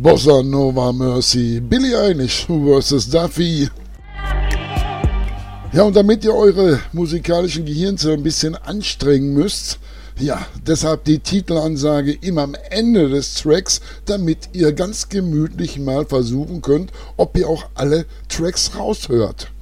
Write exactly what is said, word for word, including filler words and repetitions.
Bossa Nova Mercy, Billie Eilish versus Duffy. Ja, und damit ihr eure musikalischen Gehirnzellen ein bisschen anstrengen müsst, ja, deshalb die Titelansage immer am Ende des Tracks, damit ihr ganz gemütlich mal versuchen könnt, ob ihr auch alle Tracks raushört.